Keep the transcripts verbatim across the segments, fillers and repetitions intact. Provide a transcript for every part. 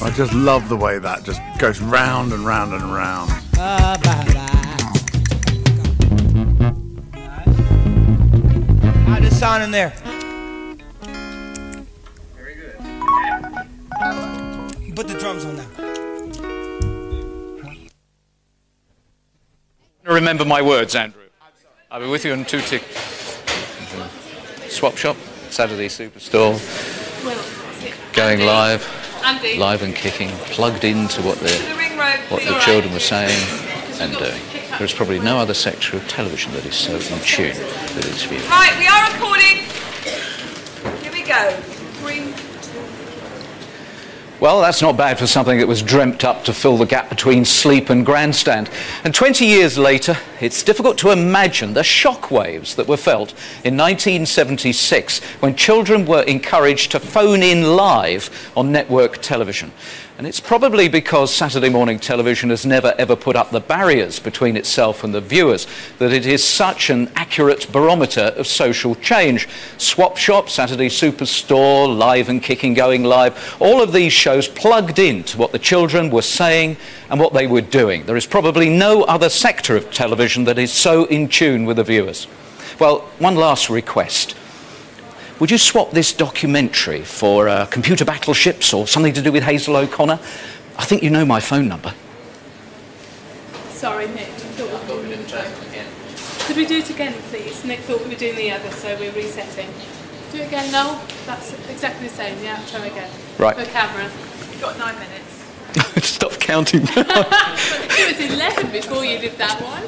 I just love the way that just goes round and round and round. Bye, bye, bye. How does sound in there? Very good. Put the drums on now. Remember my words, Andrew. I'll be with you in two ticks. Swap Shop, Saturday Superstore, going live, live and kicking, plugged into what the what the children were saying and doing. There's probably no other sector of television that is so in tune with its view. Right, we are recording. Here we go. Three. Well, that's not bad for something that was dreamt up to fill the gap between sleep and grandstand. And twenty years later, it's difficult to imagine the shockwaves that were felt in nineteen seventy-six when children were encouraged to phone in live on network television. And it's probably because Saturday morning television has never ever put up the barriers between itself and the viewers that it is such an accurate barometer of social change. Swap Shop, Saturday Superstore, Live and Kicking, Going Live, all of these shows plugged into what the children were saying and what they were doing. There is probably no other sector of television that is so in tune with the viewers. Well, one last request. Would you swap this documentary for uh, computer battleships or something to do with Hazel O'Connor? I think you know my phone number. Sorry, Nick. I thought we were doing the intro. Could we do it again, please? Nick thought we were doing the other, so we're resetting. Do it again, Noel. That's exactly the same. The outro again. Right. For camera. You've got nine minutes. Stop counting. It was eleven before you did that one.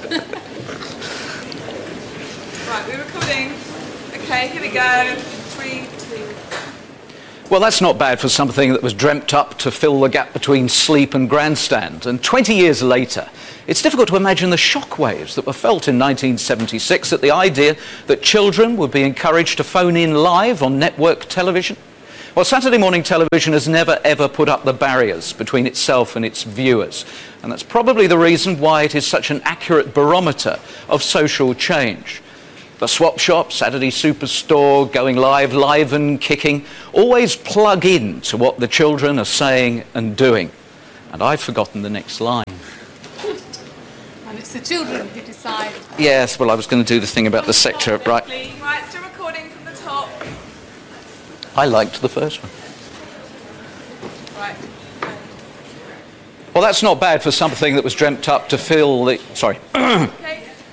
Right, we're recording. Okay, here we go. Three, two. Well, that's not bad for something that was dreamt up to fill the gap between sleep and grandstand. And twenty years later, it's difficult to imagine the shockwaves that were felt in nineteen seventy-six at the idea that children would be encouraged to phone in live on network television. Well, Saturday morning television has never ever put up the barriers between itself and its viewers. And that's probably the reason why it is such an accurate barometer of social change. The Swap Shop, Saturday Superstore, Going Live, Live and Kicking, always plug in to what the children are saying and doing. And I've forgotten the next line. And it's the children who decide. Yes, well, I was going to do the thing about the sector, right? Right, still recording from the top. I liked the first one. Right. Well, that's not bad for something that was dreamt up to fill the... Sorry. Okay.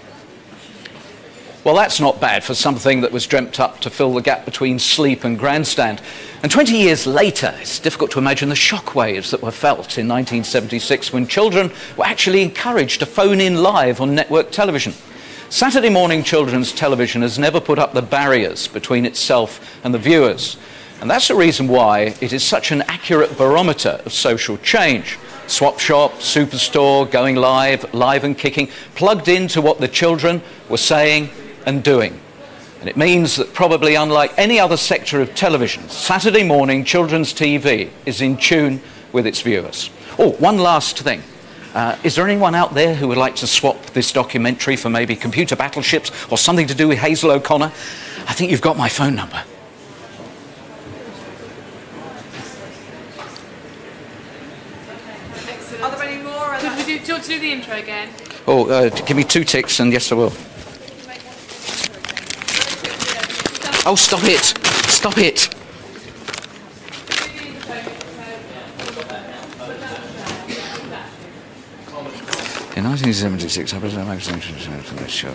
Well, that's not bad for something that was dreamt up to fill the gap between sleep and grandstand. And twenty years later, it's difficult to imagine the shockwaves that were felt in nineteen seventy-six when children were actually encouraged to phone in live on network television. Saturday morning children's television has never put up the barriers between itself and the viewers. And that's the reason why it is such an accurate barometer of social change. Swap Shop, Superstore, Going Live, Live and Kicking, plugged into what the children were saying and doing. And it means that probably unlike any other sector of television, Saturday morning children's T V is in tune with its viewers. Oh, one last thing. Uh, is there anyone out there who would like to swap this documentary for maybe computer battleships or something to do with Hazel O'Connor? I think you've got my phone number. Are there any more? Could we do, do you want to do the intro again? Oh, uh, give me two ticks and yes I will. Oh, stop it! Stop it! In nineteen seventy-six, I presented a magazine for this show.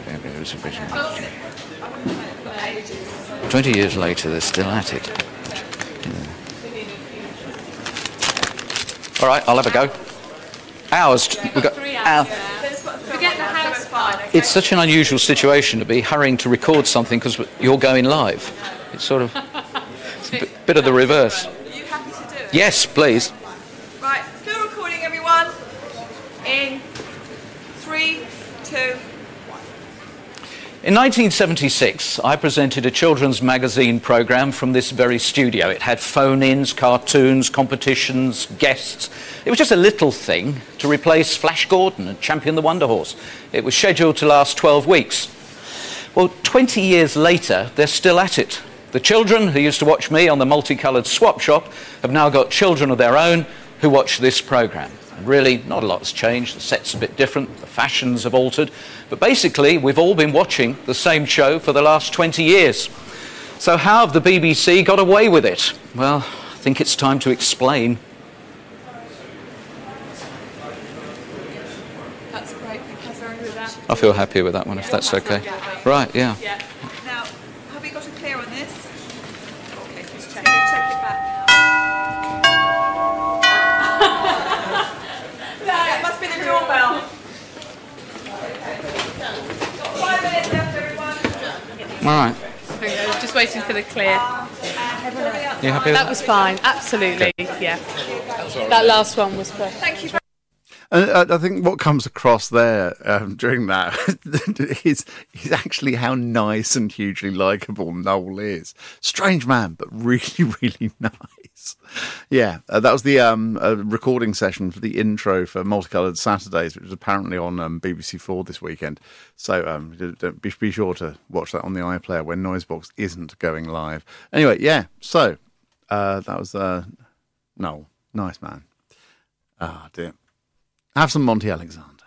Twenty years later, they're still at it. All right, I'll have a go. Hours. We've got three hours. hours. Forget the house part. It's such an unusual situation to be hurrying to record something because you're going live. It's sort of it's a bit, bit of the reverse. Are you happy to do it? Yes, please. Right, still recording, everyone. In three, two. In nineteen seventy-six, I presented a children's magazine programme from this very studio. It had phone-ins, cartoons, competitions, guests. It was just a little thing to replace Flash Gordon and Champion the Wonder Horse. It was scheduled to last twelve weeks. Well, twenty years later, they're still at it. The children who used to watch me on the multicoloured Swap Shop have now got children of their own who watch this programme. Really, not a lot's changed. The set's a bit different, the fashions have altered, but basically we've all been watching the same show for the last twenty years. So how have the B B C got away with it? Well, I think it's time to explain. That's great, thank you very With much. that. I feel happier with that one, if that's okay. Right, yeah. Yeah. Now, have we got a clear on this? Okay, just check it, check it back now. That must be the doorbell. Got five minutes left, everyone. All right. Okay, I was just waiting for the clear. You happy with That that? was fine, absolutely, yeah. That last one was perfect. Thank you very And uh, I think what comes across there um, during that is, is actually how nice and hugely likeable Noel is. Strange man, but really, really nice. Yeah, uh, that was the um, uh, recording session for the intro for Multicoloured Saturdays, which was apparently on um, B B C Four this weekend. So um, be, be sure to watch that on the iPlayer when Noisebox isn't going live. Anyway, yeah, so uh, that was uh, Noel. Nice man. Ah, dear. Have some Monty Alexander.